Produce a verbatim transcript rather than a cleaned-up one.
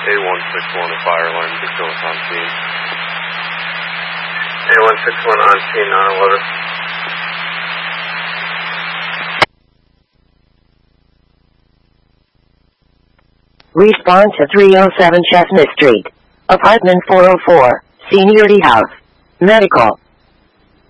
A one six one, a fire alarm, Dictos on scene. A one six one on scene, nine eleven. Respond to three oh seven Chestnut Street, apartment four oh four, Seniority House, medical.